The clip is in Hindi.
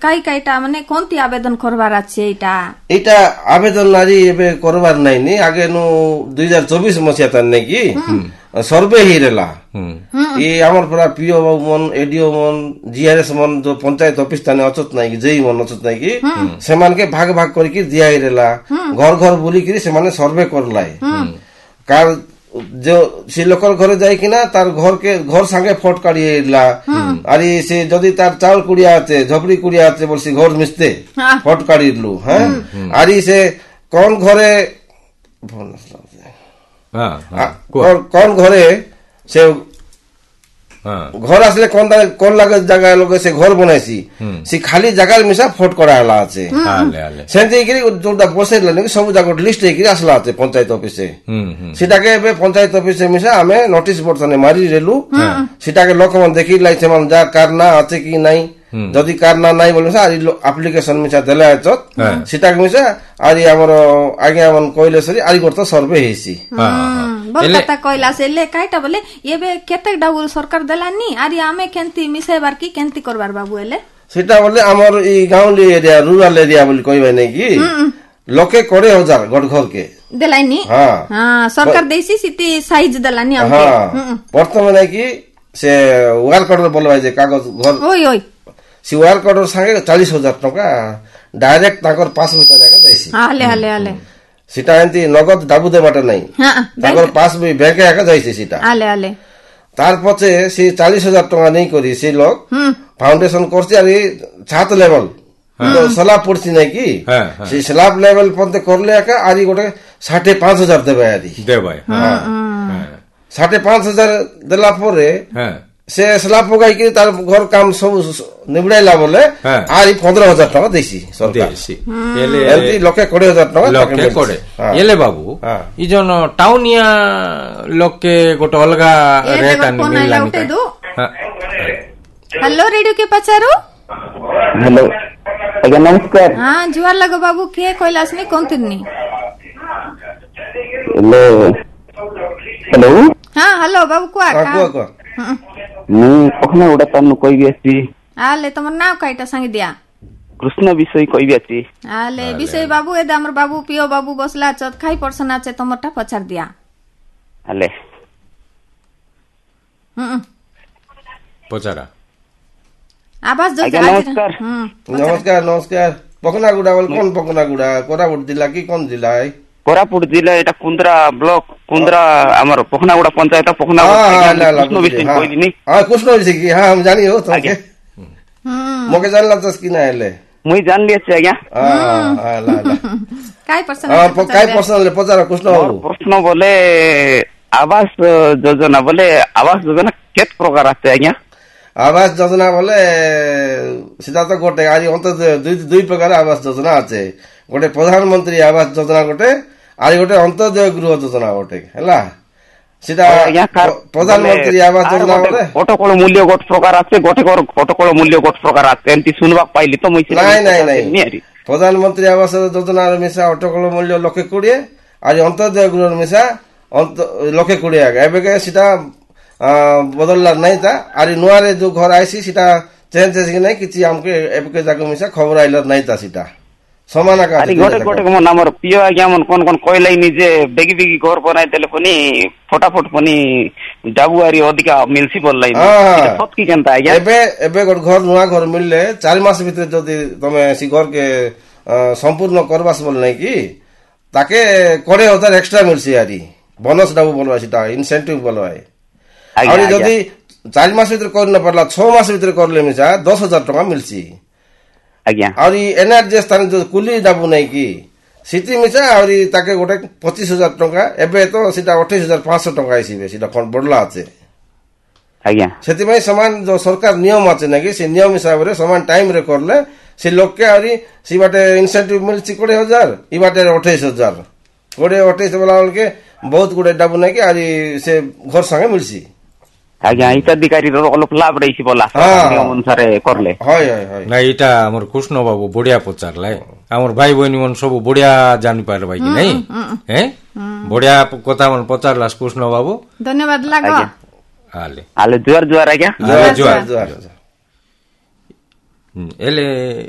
কাইটা মানে কোনটি আবেদন করবার আছে এটা আবেদন নারী এবে করবার নাইনি আগে 2024 মସିହା তার নাকি সর্ভে ହେଇରେଲା ଏ ଆମର ପୁରା ପିଓ ମନ ଏଡିଓ ମନ ଜିଆରଏସ ମନ ଯୋଉ ପଞ୍ଚାୟତ ଅଫିସ ତାନେ ଅଛତ ନାଇଁ କି ଯେଇ ମନ ଅଛତ ନାଇଁ କି ସେମାନକେ ଭାଗ ଭାଗ କରିକି ଦିଆ ହେଇରେଲା ଘର ଘର ବୁଲିକିରି ସେମାନେ ସର୍ଭେ କରଲାଏ କାର जो से लोकर घरे जाई कि ना तार घर संगे फोट काढ़ी ला अरे से जदी तार चावल कुड़िया आते झपड़ी कुड़िया आते बोल से घर मिस्ते फोट काढ़ी लू हैं अरे से कौन घरे कौन घरे से घर आसले कौन लगे जगह लोग से घर बनाइसी से खाली जगह मिसा फोट कराला আছে সেন্তি কি जोटा বসাইলা নাকি সব জায়গা লিস্ট হেকি আসলা আছে পঞ্চায়েত অফিসে সেটাকে এবে পঞ্চায়েত অফিসে মিসা আমি নোটিস বর্তমানে মারি রেলু সেটাকে লোকমান দেখি লাইছে মান যা কারনা আছে কি নাই যদি কারনা নাই বলে আর আপ্লিকেশন মিসা দেলা আছে সেটাকে মিসা আর আমার আগে আমন কইলে সরি আর করতে সর্ভে হেছি বল কথা কইলা সেলে কাইটা বলে এবে কেতে ডাবল সরকার দেলানি আর আমি কেনতি মিসাইবার কি কেনতি করবার বাবু এলে সেটা বলে আমার এই গাঁওলি এরিয়া রুরাল এরিয়া বলি কইবে নাকি লোকে 20,000 গড় ঘরকে দেলাইনি হ্যাঁ সরকার দেইছি সিটি সাইজ দেলানি আমকে বর্তমানে নাকি সে ওয়ার কার্ড বলবাই যে কাগজ ঘর ওই সে ওয়ার কার্ডর সঙ্গে 40,000 টাকা ডাইরেক্ট তাকর পাসবুক টাকা দেইছি আলে সেটা এন্তি নগদ ডাবু দেবাটা নাই তাকর পাসবুক ব্যাংকে একা যাইছে সেটা আলে তারপরে সে 40,000 টাকা নেই করি সেই লোক ফাউন্ডেশন করছে আর ছাত্র লেভেল স্ল্যাব পড়ছি নাকি সেই স্ল্যাব লেভেল পর্যন্ত করলে একা আর গোটে 5,500 দেবে আর 5,500 দেলা পরে সে স্ল্যাব পকাইকি তার ঘর কাম সব নিবড়াইলা বলে আর 15,000 টাকা দিছি সরকার এমনি লোকে 20,000 টাকা লোকে করে এলে বাবু এই জন্য টাউনিয়া লোকে গোটে অলগা রেট আনি মিললানি हेलो रेडियो के पचारो हेलो आज्ञा नमस्कार हाँ जुआर लगो बाबू के कोइलास ने कोन तिरनी हेलो हेलो हाँ हेलो बाबू को मु पखना उडा तन्नु कइबी आसी आले तमर नाम काइटा संग दिया कृष्ण विषय कइबी आसी आले विषय बाबू ए हमर बाबू पियो बाबू बसला चत खाई पर्सन आछे तमरटा पचार दिया आले पचारा आवाज जो नमस्कार नमस्कार पकनागुड़ा बोल कौन पकनागुड़ा कोरापुट जिला की कौन जिला है कोरापुट जिला एटा कुंद्रा ब्लॉक कुंद्रा हमर पकनागुड़ा पंचायत पकनागुड़ा कृष्ण विषय की हाँ हम जानी हो तो मोके जानला तो की ना हेले मुई जान लिया छे आज्ञा काय पर्सन ले पचारा कृष्ण प्रश्न बोले आवास योजना बोले आवास योजना केत प्रकार आते आज्ञा आवास योजना बोले सीधा तो गोटे आज अंत दुई प्रकार आवास योजना আছে गोटे प्रधानमंत्री आवास योजना गोटे আর গোটে অন্তর্দয় গৃহ যোজনা গোটে হেলা সেটা প্রধানমন্ত্রী আবাস যোজনা বলে কটকল মূল্য গোট প্রকার আছে কটকল মূল্য গোট প্রকার আছে এমতি শুনবাক পাইলি তো মই নাই প্রধানমন্ত্রী আবাস যোজনার মিশা অটকল মূল্য 1,20,000 আর অন্তর্দয় গৃহর মিশা 1,20,000 এবেকে সেটা বদললার নাই তা আর নুয়ারে যে ঘর আইছি সেটা চেঞ্জ আছে কি নাই কিছু আমকে এবেকে জায়গা মিশা খবর আইলার নাই তা সেটা সমান আকার আরে গোটে মন আমার পিও আজ্ঞা মন কোন কইলাই নি যে বেগি বেগি ঘর বনাই দেলে পনি ফটাফট পনি ডাবুয়ারি অধিকা মিলছি বললাই এটা সব কি কেনতা আজ্ঞা এবে ঘর নয়া ঘর মিললে 4 মাস ভিতরে যদি তুমি সি ঘরকে সম্পূর্ণ করবাস বল নাই কি তাকে 20,000 এক্সট্রা মিলছি আরি বোনাস ডাবু বলবা সেটা ইনসেন্টিভ বলবা আর যদি 4 মাস ভিতরে করনা পারলা 6 মাস ভিতরে করলে মিছা 10,000 টাকা মিলছি আজ্ঞা আর এনআরজি স্থান যে কুলি ডাবু নাই কি সিটি মিছা আর তাকে গোটে 25,000 টাকা এবে তো সেটা 28,500 টাকা আইসিবে সেটা বড়লা আছে আজ্ঞা সেতিমাই সমান যে সরকার নিয়ম আছে নাকি সেই নিয়ম হিসাবে সমান টাইম রে করলে সেই লোককে আর সেই বাটে ইনসেন্টিভ মিলছি 20,000 এই বাটে 28,000 28 বলাকে বহুত গুড়ে ডাবু নাকি আর সে ঘর সঙ্গে মিলছি আজ্ঞা হিতাধিকারী অলপ লাভ রয়েছে বলা নিয়ম অনুসারে করলে হয় হয় হয় না এটা আমার কৃষ্ণ বাবু বড়িয়া পচারলাই আমার ভাই বইনি মন সব বড়িয়া জানি পারে ভাই কি নাই হ্যাঁ বড়িয়া কথা মন পচারলা কৃষ্ণ বাবু ধন্যবাদ লাগো আলে জোয়ার জোয়ার আজ্ঞা জোয়ার এলে